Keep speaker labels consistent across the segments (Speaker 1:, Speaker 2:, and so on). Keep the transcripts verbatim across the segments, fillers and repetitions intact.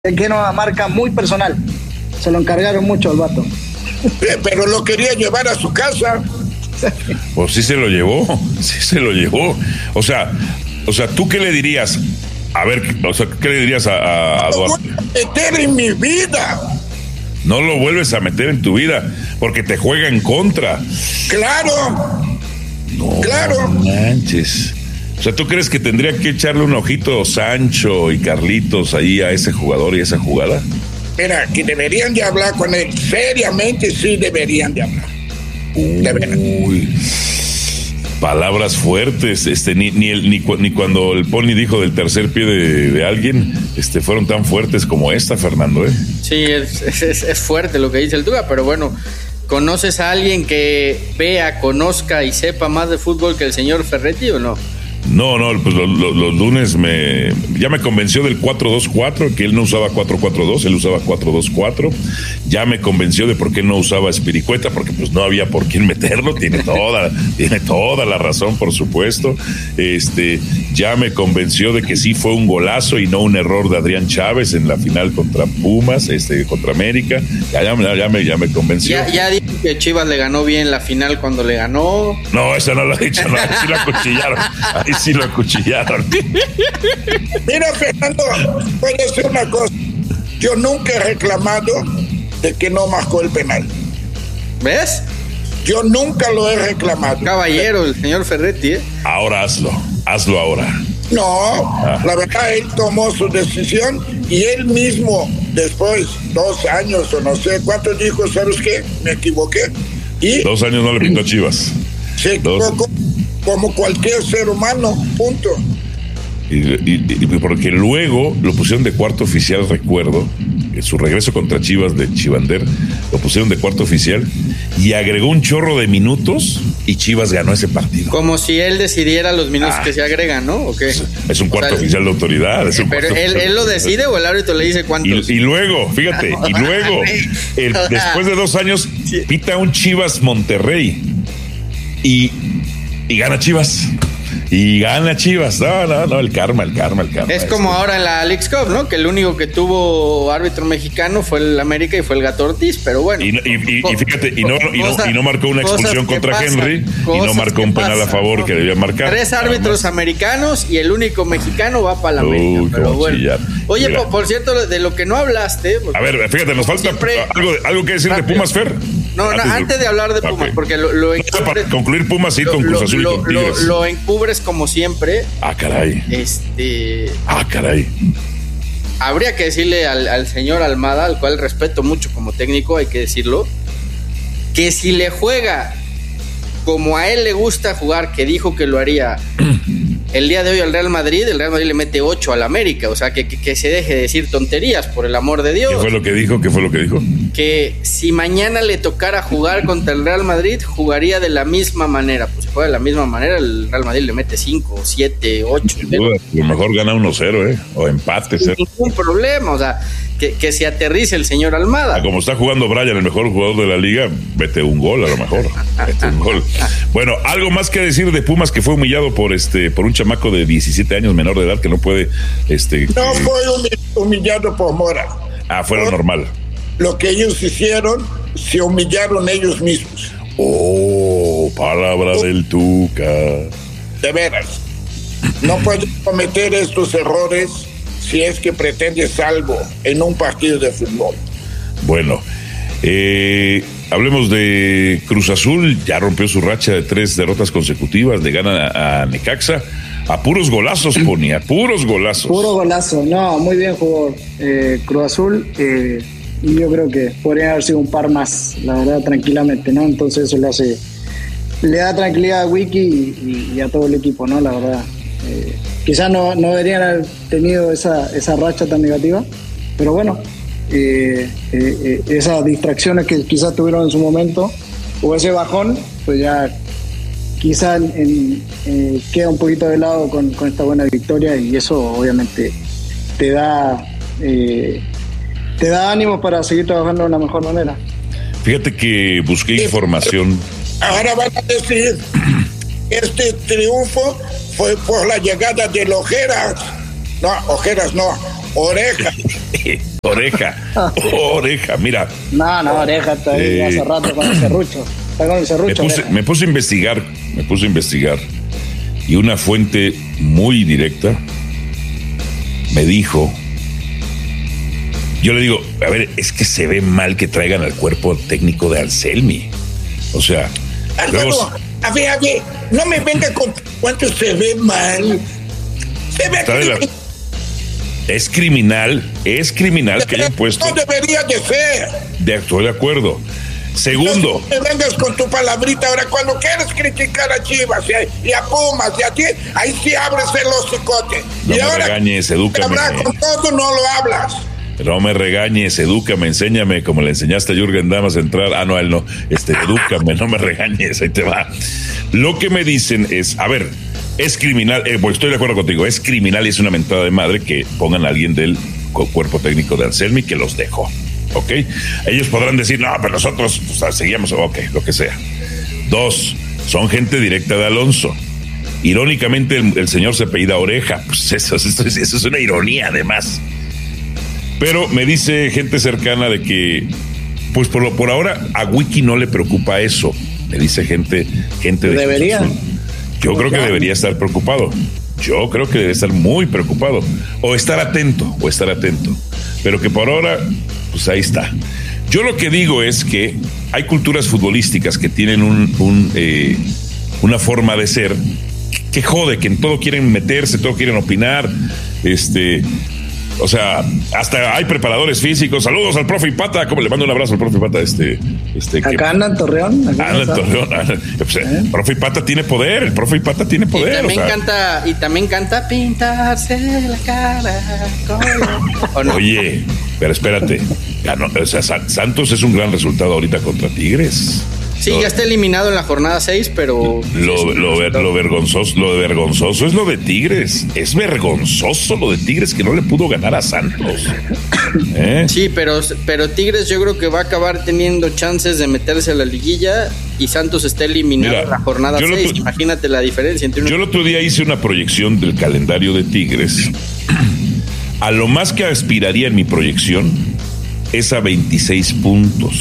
Speaker 1: que era una marca muy personal. Se lo encargaron mucho al vato.
Speaker 2: Pero lo quería llevar a su casa.
Speaker 3: Pues sí se lo llevó, sí se lo llevó. O sea, o sea, ¿tú qué le dirías? A ver, o sea, ¿qué le dirías a, a, a
Speaker 2: No lo voy a meter en mi vida.
Speaker 3: No lo vuelves a meter en tu vida porque te juega en contra.
Speaker 2: Claro.
Speaker 3: No,
Speaker 2: Claro.
Speaker 3: no manches. O sea, ¿tú crees que tendría que echarle un ojito Sancho y Carlitos ahí a ese jugador y a esa jugada?
Speaker 2: Mira, que deberían de hablar con él. Seriamente sí deberían de hablar. De verdad.
Speaker 3: Uy, palabras fuertes. Este, ni, ni, el, ni, ni cuando el Pony dijo del tercer pie de, de alguien, este, fueron tan fuertes como esta, Fernando, ¿eh?
Speaker 4: Sí, es, es, es fuerte lo que dice el Tuca, pero bueno, ¿conoces a alguien que vea, conozca y sepa más de fútbol que el señor Ferretti o no?
Speaker 3: No, no, pues los, los, los lunes me ya me convenció del cuatro dos cuatro, que él no usaba cuatro cuatro dos, él usaba cuatro dos cuatro. Ya me convenció de por qué no usaba Espiricueta, porque pues no había por quién meterlo. Tiene toda, tiene toda la razón, por supuesto. Este, ya me convenció de que sí fue un golazo y no un error de Adrián Chávez en la final contra Pumas, este, contra América. Ya, ya, ya, me, ya me convenció.
Speaker 4: Ya, ya dijo que Chivas le ganó bien la final cuando le ganó.
Speaker 3: No, esa no la he dicho, no, ahí sí lo acuchillaron. Ahí sí lo acuchillaron.
Speaker 2: Mira, Fernando, voy a decir una cosa. Yo nunca he reclamado de que no marcó el penal.
Speaker 4: ¿Ves?
Speaker 2: Yo nunca lo he reclamado.
Speaker 4: Caballero, el señor Ferretti, ¿eh?
Speaker 3: Ahora hazlo, hazlo ahora.
Speaker 2: No,
Speaker 3: Ah.
Speaker 2: la verdad, él tomó su decisión y él mismo, después, dos años o no sé cuántos, dijo, ¿sabes qué? Me equivoqué. Y
Speaker 3: Dos años no le pintó a Chivas.
Speaker 2: se
Speaker 3: Dos.
Speaker 2: equivocó como cualquier ser humano, punto.
Speaker 3: Y, y- y porque luego lo pusieron de cuarto oficial, recuerdo, en su regreso contra Chivas de Chivander, lo pusieron de cuarto oficial y agregó un chorro de minutos y Chivas ganó ese partido.
Speaker 4: Como si él decidiera los minutos
Speaker 3: Ah.
Speaker 4: que se agregan, ¿no? ¿O qué?
Speaker 3: Es un cuarto
Speaker 4: O sea,
Speaker 3: oficial de autoridad. Es un
Speaker 4: Pero
Speaker 3: cuarto
Speaker 4: él,
Speaker 3: oficial
Speaker 4: él lo
Speaker 3: de
Speaker 4: decide o el árbitro le dice cuántos.
Speaker 3: Y, y luego, fíjate, y luego, el- después de dos años, pita un Chivas Monterrey y, y gana Chivas. Y gana Chivas. No, no, no, el karma, el karma, el karma.
Speaker 4: Es como ahora en la Leagues Cup, ¿no? Que el único que tuvo árbitro mexicano fue el América y fue el Gato Ortiz, pero bueno.
Speaker 3: Y, y, y, y fíjate, y no, y, no,
Speaker 4: Cosas-
Speaker 3: y no marcó una expulsión
Speaker 4: cosas que
Speaker 3: contra
Speaker 4: pasan,
Speaker 3: Henry y no
Speaker 4: cosas
Speaker 3: marcó
Speaker 4: que
Speaker 3: un penal a
Speaker 4: pasan,
Speaker 3: favor
Speaker 4: ¿no?
Speaker 3: que debía marcar.
Speaker 4: Tres árbitros americanos y el único mexicano va para la
Speaker 3: Uy,
Speaker 4: América. Pero
Speaker 3: cómo
Speaker 4: bueno.
Speaker 3: chillar.
Speaker 4: Oye,
Speaker 3: Mira.
Speaker 4: por, por cierto, de lo que no hablaste. porque-
Speaker 3: A ver, fíjate, nos falta
Speaker 4: Siempre-
Speaker 3: algo, algo que decir de
Speaker 4: Rápido.
Speaker 3: Pumas, Fer.
Speaker 4: No, no, antes de hablar de Pumas,
Speaker 3: Ok.
Speaker 4: porque lo, lo
Speaker 3: No, para
Speaker 4: encubres-
Speaker 3: concluir Pumas sí
Speaker 4: lo-
Speaker 3: con Cruz
Speaker 4: lo-
Speaker 3: Azul y
Speaker 4: lo-
Speaker 3: con Tigres.
Speaker 4: lo- lo encubres como siempre.
Speaker 3: Ah, caray.
Speaker 4: Este.
Speaker 3: Ah, caray.
Speaker 4: Habría que decirle al, al señor Almada, al cual respeto mucho como técnico, hay que decirlo, que si le juega como a él le gusta jugar, que dijo que lo haría el día de hoy al Real Madrid, el Real Madrid le mete ocho al América, o sea, que, que, que se deje de decir tonterías, por el amor de
Speaker 3: ¿Qué
Speaker 4: Dios.
Speaker 3: fue lo que dijo? ¿Qué fue lo que dijo?
Speaker 4: Que si mañana le tocara jugar contra el Real Madrid, jugaría de la misma manera. Pues si juega de la misma manera, el Real Madrid le mete cinco, siete, ocho.
Speaker 3: Sin duda, a lo mejor gana uno cero, ¿eh? O empate
Speaker 4: Sin
Speaker 3: cero.
Speaker 4: ningún problema, o sea, que, que se aterrice el señor Almada.
Speaker 3: Ah, como está jugando Brian, el mejor jugador de la liga, vete un gol a lo mejor. Vete un gol. Bueno, algo más que decir de Pumas, que fue humillado por este por un chamaco de diecisiete años menor de edad que no puede este
Speaker 2: No
Speaker 3: que-
Speaker 2: fue humi- humillado por Mora.
Speaker 3: ah, fue lo normal.
Speaker 2: Lo que ellos hicieron, se humillaron ellos mismos.
Speaker 3: Oh, palabra del Tuca.
Speaker 2: De veras. No puedes cometer estos errores si es que pretendes algo en un partido de fútbol.
Speaker 3: Bueno, eh, hablemos de Cruz Azul. Ya rompió su racha de tres derrotas consecutivas. Le gana a, a Necaxa a puros golazos, ponía, puros golazos.
Speaker 1: Puro golazo. No, muy bien jugó eh, Cruz Azul. Eh, y yo creo que podrían haber sido un par más, la verdad, tranquilamente, ¿no? Entonces eso le hace, le da tranquilidad a Wiki y, y- y a todo el equipo, ¿no? La verdad. Eh, quizás no, no deberían haber tenido esa, esa racha tan negativa, pero bueno, eh, eh, eh, esas distracciones que quizás tuvieron en su momento, o ese bajón, pues ya quizás en, en, eh, queda un poquito de lado con, con esta buena victoria, y eso obviamente te da eh, te da ánimo para seguir trabajando de la mejor manera.
Speaker 3: Fíjate que busqué información.
Speaker 2: Ahora van a decir, este triunfo fue por la llegada del Ojeras. No, Ojeras no, Oreja.
Speaker 3: Oreja, oreja, mira.
Speaker 1: No, no, Oreja está ahí
Speaker 3: Eh,
Speaker 1: hace rato con el serrucho. Está con el
Speaker 3: Me
Speaker 1: serrucho.
Speaker 3: puse,
Speaker 1: Oreja.
Speaker 3: me puse a investigar, me puse a investigar y una fuente muy directa me dijo, yo le digo, a ver, es que se ve mal que traigan al cuerpo técnico de Anselmi. O sea,
Speaker 2: Álvaro,
Speaker 3: luego
Speaker 2: a ver, a ver, no me venga con cuánto se ve mal. Se ve
Speaker 3: trae la- es criminal, es criminal que hayan puesto,
Speaker 2: No debería de ser.
Speaker 3: de estoy de acuerdo. Segundo,
Speaker 2: No me vengas con tu palabrita ahora. Cuando quieres criticar a Chivas y, y a Pumas y a ti, ahí sí abres el hocicote.
Speaker 3: No
Speaker 2: y
Speaker 3: me
Speaker 2: ahora
Speaker 3: regañes,
Speaker 2: que
Speaker 3: edúcame.
Speaker 2: hablar con todo no lo hablas.
Speaker 3: no me regañes, edúcame, enséñame, como le enseñaste a Jürgen Damas a entrar. Ah, no, a él no. Este, edúcame, no me regañes, ahí te va. Lo que me dicen es, a ver, es criminal, eh, pues estoy de acuerdo contigo, es criminal y es una mentada de madre que pongan a alguien del cu- cuerpo técnico de Anselmi que los dejó, ¿ok? Ellos podrán decir, no, pero nosotros pues, seguíamos, ok, lo que sea. Dos, son gente directa de Alonso. Irónicamente, el, el señor se apellida Oreja, pues eso, eso, eso es una ironía además. Pero me dice gente cercana de que, pues por, lo, por ahora a Wiki no le preocupa eso. Me dice gente, gente de
Speaker 1: Debería.
Speaker 3: Cruz Azul. Yo creo que debería estar preocupado. Yo creo que debe estar muy preocupado. O estar atento, o estar atento. Pero que por ahora, pues ahí está. Yo lo que digo es que hay culturas futbolísticas que tienen un, un, eh, una forma de ser que jode, que en todo quieren meterse, todo quieren opinar. Este... O sea, hasta hay preparadores físicos. Saludos al profe Ipata. Como le mando un abrazo al profe Ipata. Este, este, que,
Speaker 1: Acá anda en Torreón. acá
Speaker 3: anda en
Speaker 1: está.
Speaker 3: Torreón. anda- pues,
Speaker 1: ¿Eh?
Speaker 3: El profe Ipata tiene poder. El profe Ipata tiene
Speaker 4: Y
Speaker 3: poder.
Speaker 4: también
Speaker 3: o sea,
Speaker 4: canta, y también canta pintarse la cara. con- ¿O no?
Speaker 3: Oye, pero espérate. Ganó, o sea, Sa- Santos es un gran resultado ahorita contra Tigres.
Speaker 4: Sí, ya está eliminado en la jornada seis, pero...
Speaker 3: Lo, lo, ver- lo vergonzoso, lo de vergonzoso es lo de Tigres. Es vergonzoso lo de Tigres que no le pudo ganar a Santos. ¿Eh?
Speaker 4: Sí, pero, pero Tigres yo creo que va a acabar teniendo chances de meterse a la liguilla y Santos está eliminado
Speaker 3: Mira,
Speaker 4: en la jornada
Speaker 3: yo lo
Speaker 4: seis.
Speaker 3: tu-
Speaker 4: Imagínate la diferencia entre uno.
Speaker 3: Yo el otro día hice una proyección del calendario de Tigres. A lo más que aspiraría en mi proyección es a veintiséis puntos.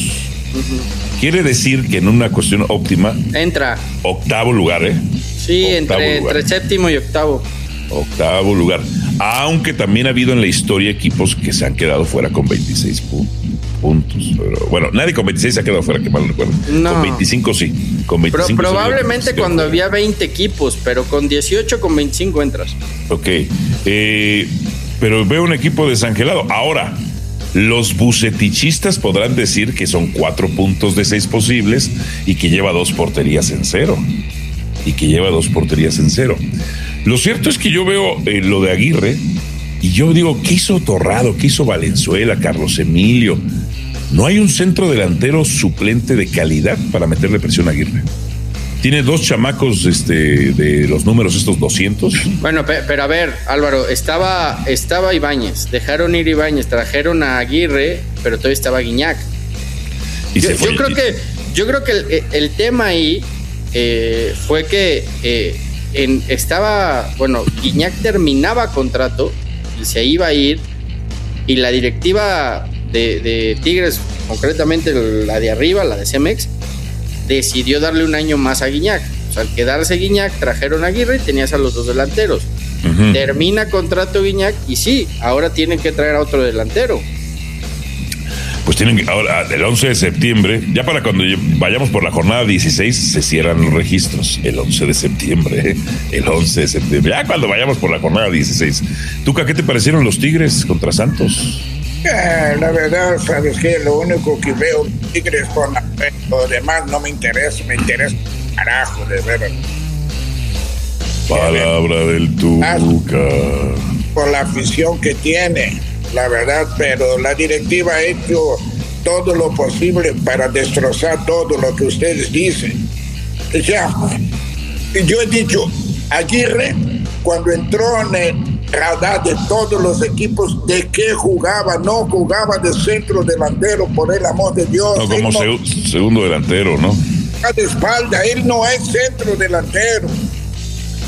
Speaker 3: Quiere decir que en una cuestión óptima,
Speaker 4: Entra,
Speaker 3: octavo lugar, ¿eh?
Speaker 4: sí,
Speaker 3: Octavo
Speaker 4: entre,
Speaker 3: lugar.
Speaker 4: entre séptimo y octavo.
Speaker 3: Octavo lugar. Aunque también ha habido en la historia equipos que se han quedado fuera con veintiséis pu- puntos. Pero, bueno, nadie con veintiséis se ha quedado fuera, que mal no recuerdo.
Speaker 4: No.
Speaker 3: Con veinticinco sí. Con
Speaker 4: Pro-
Speaker 3: veinticinco
Speaker 4: probablemente
Speaker 3: se quedó
Speaker 4: cuando
Speaker 3: fuera.
Speaker 4: había veinte equipos, pero con dieciocho, con veinticinco entras.
Speaker 3: Ok. Eh, pero veo un equipo desangelado. Ahora, los bucetichistas podrán decir que son cuatro puntos de seis posibles y que lleva dos porterías en cero. Y que lleva dos porterías en cero. Lo cierto es que yo veo eh, lo de Aguirre y yo digo, ¿qué hizo Torrado? ¿Qué hizo Valenzuela? Carlos Emilio. No hay un centro delantero suplente de calidad para meterle presión a Aguirre. Tiene dos chamacos este, de los números estos doscientos.
Speaker 4: Bueno, pe- pero a ver, Álvaro, estaba, estaba Ibáñez, dejaron ir Ibáñez, trajeron a Aguirre, pero todavía estaba Guiñac.
Speaker 3: Y
Speaker 4: Yo,
Speaker 3: se fue.
Speaker 4: yo creo que, yo creo que el, el tema ahí eh, fue que eh, en, estaba, bueno, Guiñac terminaba contrato y se iba a ir, y la directiva de, de Tigres, concretamente la de arriba, la de Cemex, decidió darle un año más a Guiñac. O sea, al quedarse Guiñac, trajeron a Aguirre y tenías a los dos delanteros.
Speaker 3: Ujú.
Speaker 4: Termina contrato Guiñac y sí, ahora tienen que traer a otro delantero.
Speaker 3: Pues tienen que, ahora, el once de septiembre, ya para cuando vayamos por la jornada dieciséis, se cierran los registros. El once de septiembre, ¿eh? El once de septiembre. Ya cuando vayamos por la jornada dieciséis. Tuca, ¿qué te parecieron los Tigres contra Santos?
Speaker 2: Eh, la verdad, sabes que lo único que veo Tigres con la, lo demás no me interesa, me interesa carajo, de veras.
Speaker 3: Palabra del Tuca.
Speaker 2: Por la afición que tiene, la verdad, pero la directiva ha hecho todo lo posible para destrozar todo lo que ustedes dicen. O sea, yo he dicho, Aguirre, cuando entró en el radar de todos los equipos, ¿de qué jugaba? No jugaba de centro delantero, por el amor de Dios.
Speaker 3: No, como
Speaker 2: Él no
Speaker 3: seg- segundo delantero, ¿no?
Speaker 2: juega de espalda, él no es centro delantero.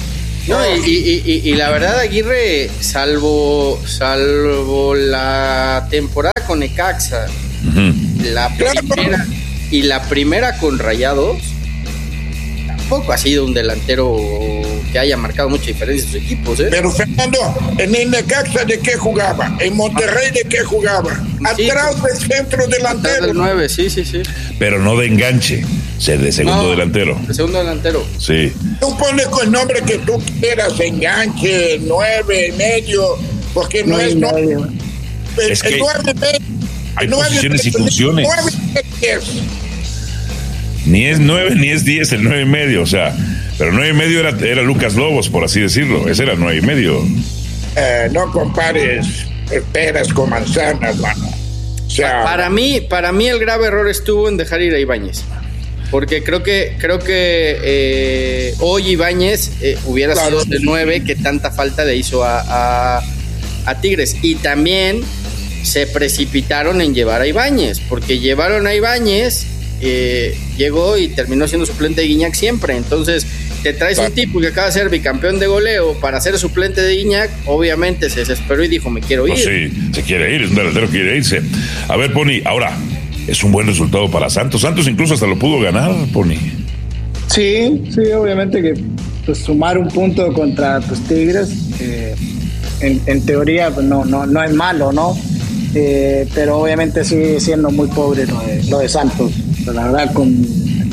Speaker 4: No, y, y, y, y la verdad, Aguirre, salvo, salvo la temporada con Necaxa, uh-huh. la primera y la primera con Rayados, tampoco ha sido un delantero que haya marcado mucha diferencia en sus equipos, ¿eh?
Speaker 2: Pero Fernando, en el Necaxa, ¿de qué jugaba? En Monterrey, ¿de qué jugaba?
Speaker 4: Sí,
Speaker 2: atrás del centro delantero.
Speaker 4: Atrás del nueve, sí, sí, sí.
Speaker 3: Pero no de enganche, ser de segundo
Speaker 4: no,
Speaker 3: delantero.
Speaker 4: De segundo delantero.
Speaker 3: Sí.
Speaker 2: Tú pones con el nombre que tú quieras, enganche, nueve, medio, porque no, no es
Speaker 1: medio.
Speaker 2: El,
Speaker 3: es que
Speaker 2: el nueve, medio,
Speaker 3: hay
Speaker 2: nueve,
Speaker 3: posiciones
Speaker 2: medio,
Speaker 3: y funciones.
Speaker 2: nueve, diez.
Speaker 3: Ni es nueve ni es diez, el nueve y medio, o sea, pero nueve y medio era, era Lucas Lobos, por así decirlo, ese era nueve y medio.
Speaker 2: Eh, no compares peras con manzanas, mano. O sea,
Speaker 4: para mí, para mí el grave error estuvo en dejar ir a Ibáñez, porque creo que creo que eh, hoy Ibáñez eh, hubiera claro, sido el nueve que tanta falta le hizo a, a, a Tigres, y también se precipitaron en llevar a Ibáñez, porque llevaron a Ibáñez. Eh, llegó y terminó siendo suplente de Guiñac siempre. Entonces te traes un tipo que acaba de ser bicampeón de goleo para ser suplente de Guiñac, obviamente se desesperó y dijo me quiero ir.
Speaker 3: Pues sí, se quiere ir, es un delantero que quiere irse. A ver, Pony, ahora es un buen resultado para Santos. Santos incluso hasta lo pudo ganar, Pony.
Speaker 1: Sí, sí, obviamente que pues, sumar un punto contra tus Tigres eh, en, en teoría pues, no, no, no es malo, ¿no? Eh, pero obviamente sigue siendo muy pobre lo de, lo de Santos. La verdad, con,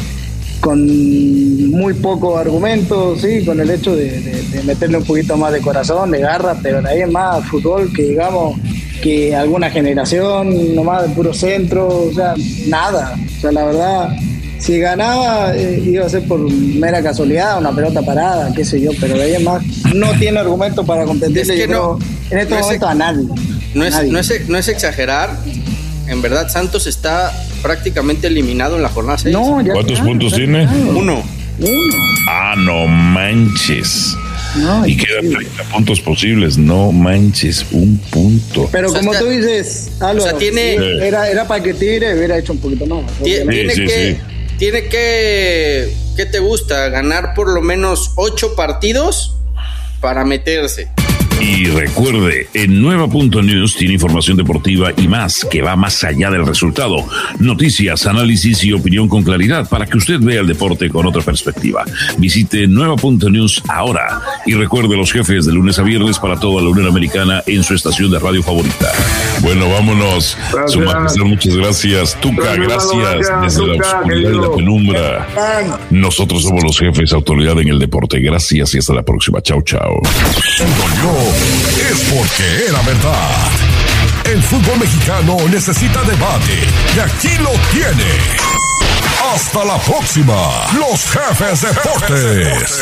Speaker 1: con muy pocos argumentos, sí, con el hecho de, de, de meterle un poquito más de corazón, de garra, pero de ahí es más fútbol que digamos que alguna generación, nomás de puro centro, o sea, nada. O sea, la verdad, si ganaba eh, iba a ser por mera casualidad, una pelota parada, qué sé yo, pero de ahí es más, no tiene argumento para competirle,
Speaker 4: es que
Speaker 1: yo
Speaker 4: no,
Speaker 1: creo, en este
Speaker 4: no
Speaker 1: momento
Speaker 4: es,
Speaker 1: a nadie.
Speaker 4: No es,
Speaker 1: nadie.
Speaker 4: No, es, no es exagerar. En verdad, Santos está prácticamente eliminado en la jornada seis.
Speaker 1: No, ya
Speaker 3: ¿Cuántos
Speaker 1: está,
Speaker 3: puntos
Speaker 1: ya
Speaker 3: tiene?
Speaker 1: está.
Speaker 4: Uno.
Speaker 1: Uno.
Speaker 3: Ah, no manches.
Speaker 1: No,
Speaker 3: y quedan treinta puntos posibles, no manches, un punto.
Speaker 1: Pero
Speaker 4: o sea,
Speaker 1: como
Speaker 4: está,
Speaker 1: tú dices, Álvaro,
Speaker 4: o sea, tiene,
Speaker 1: era, era para que Tigre hubiera hecho un poquito más.
Speaker 4: Tiene,
Speaker 3: sí,
Speaker 4: tiene
Speaker 3: sí,
Speaker 4: que,
Speaker 3: sí.
Speaker 4: tiene que, ¿qué te gusta? Ganar por lo menos ocho partidos para meterse.
Speaker 3: Y recuerde, en Nueva punto news tiene información deportiva y más que va más allá del resultado. Noticias, análisis y opinión con claridad para que usted vea el deporte con otra perspectiva. Visite Nueva punto news ahora y recuerde los jefes de lunes a viernes para toda la Unión Americana en su estación de radio favorita. Bueno, vámonos. Su majestad, muchas gracias. Tuca, gracias, gracias desde Tuca, la oscuridad y la penumbra. Nosotros somos los jefes, autoridad en el deporte. Gracias y hasta la próxima. Chao, chao.
Speaker 5: Es porque era verdad. El fútbol mexicano necesita debate y aquí lo tiene. Hasta la próxima, los jefes deportes.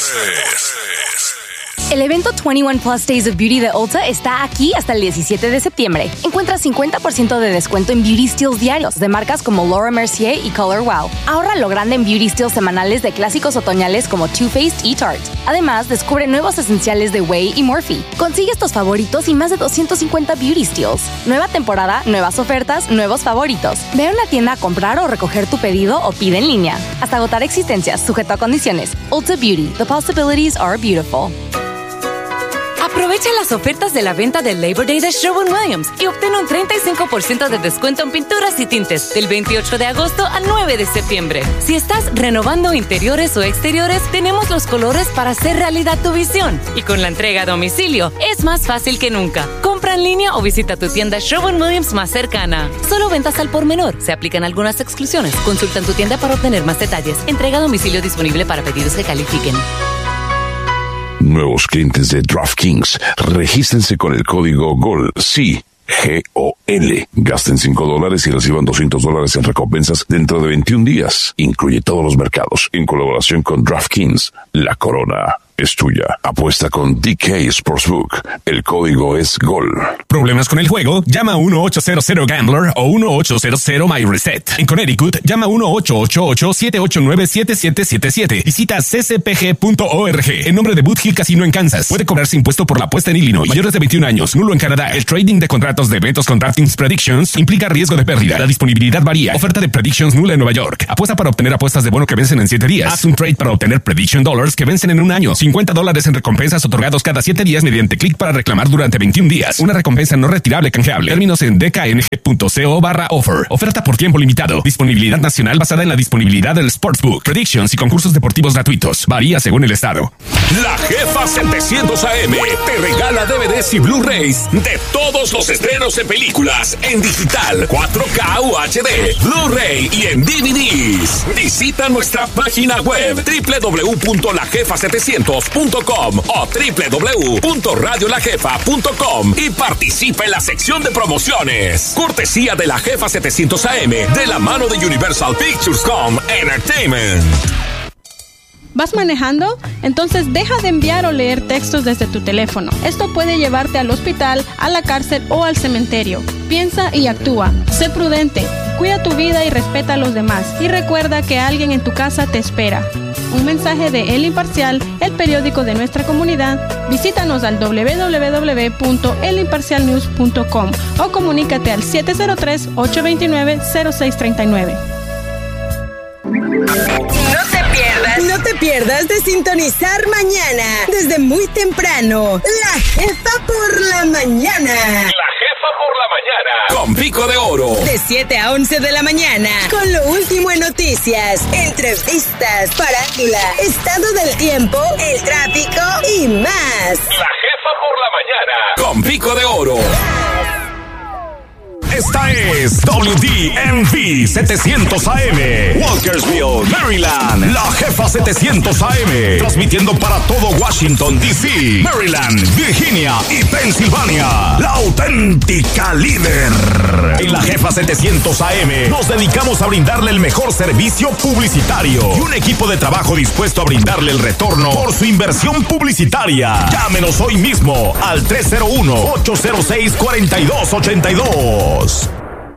Speaker 6: El evento veintiuno Plus Days of Beauty de Ulta está aquí hasta el diecisiete de septiembre. Encuentra cincuenta por ciento de descuento en beauty steals diarios de marcas como Laura Mercier y Color Wow. Ahorra lo grande en beauty steals semanales de clásicos otoñales como Too Faced y Tarte. Además, descubre nuevos esenciales de Way y Morphe. Consigue estos favoritos y más de doscientos cincuenta beauty steals. Nueva temporada, nuevas ofertas, nuevos favoritos. Ve a una tienda a comprar o recoger tu pedido o pide en línea. Hasta agotar existencias, sujeto a condiciones. Ulta Beauty. The possibilities are beautiful.
Speaker 7: Aprovecha las ofertas de la venta del Labor Day de Sherwin-Williams y obtén un treinta y cinco por ciento de descuento en pinturas y tintes del veintiocho de agosto al nueve de septiembre. Si estás renovando interiores o exteriores, tenemos los colores para hacer realidad tu visión. Y con la entrega a domicilio, es más fácil que nunca. Compra en línea o visita tu tienda Sherwin-Williams más cercana. Solo ventas al por menor. Se aplican algunas exclusiones. Consulta en tu tienda para obtener más detalles. Entrega a domicilio disponible para pedidos que califiquen.
Speaker 5: Nuevos clientes de DraftKings, regístrense con el código GOL, sí, G O L. Gasten cinco dólares y reciban doscientos dólares en recompensas dentro de veintiún días. Incluye todos los mercados, en colaboración con DraftKings. La corona es tuya. Apuesta con D K Sportsbook. El código es GOL.
Speaker 8: ¿Problemas con el juego? Llama a uno ocho cero cero Gambler o uno ocho cero cero My Reset. En Connecticut, llama a uno ocho ocho ocho siete ocho nueve siete siete siete siete. Visita c c p g punto org. En nombre de Boot Hill Casino en Kansas. Puede cobrarse impuesto por la apuesta en Illinois. Mayores de veintiún años. Nulo en Canadá. El trading de contratos de eventos con DraftKings Predictions implica riesgo de pérdida. La disponibilidad varía. Oferta de Predictions nula en Nueva York. Apuesta para obtener apuestas de bono que vencen en siete días. Haz un trade para obtener Prediction Dollars que vencen en un año. Sin cincuenta dólares en recompensas otorgados cada siete días mediante clic para reclamar durante veintiún días. Una recompensa no retirable canjeable. Términos en d k n g punto co barra offer. Oferta por tiempo limitado. Disponibilidad nacional basada en la disponibilidad del Sportsbook. Predictions y concursos deportivos gratuitos. Varía según el estado.
Speaker 9: La Jefa setecientos A M te regala D V Ds y Blu-rays de todos los estrenos en películas, en digital, cuatro K u H D, Blu-ray y en D V Ds. Visita nuestra página web doble u doble u doble u punto la jefa setecientos punto com o doble u doble u doble u punto radio la jefa punto com y participa en la sección de promociones. Cortesía de La Jefa setecientos A M de la mano de Universal Pictures Com Entertainment.
Speaker 10: ¿Vas manejando? Entonces deja de enviar o leer textos desde tu teléfono. Esto puede llevarte al hospital, a la cárcel o al cementerio. Piensa y actúa. Sé prudente. Cuida tu vida y respeta a los demás. Y recuerda que alguien en tu casa te espera. Un mensaje de El Imparcial, el periódico de nuestra comunidad. Visítanos al doble u doble u doble u punto el imparcial news punto com o comunícate al siete cero tres, ocho dos nueve, cero seis tres nueve.
Speaker 11: No te pierdas, no te pierdas de sintonizar mañana, desde muy temprano, La Jefa por la Mañana.
Speaker 9: La Jefa por la Mañana. Con Pico de Oro.
Speaker 11: De siete a once de la mañana, con lo último en noticias, entrevistas, farándula, estado del tiempo, el tráfico y más.
Speaker 9: La Jefa por la Mañana. Con Pico de Oro.
Speaker 12: Esta es W D M V setecientos A M, Walkersville, Maryland. La Jefa setecientos A M, transmitiendo para todo Washington, D C, Maryland, Virginia y Pensilvania. La auténtica líder. En La Jefa setecientos A M nos dedicamos a brindarle el mejor servicio publicitario y un equipo de trabajo dispuesto a brindarle el retorno por su inversión publicitaria. Llámenos hoy mismo al tres cero uno, ocho cero seis, cuatro dos ocho dos.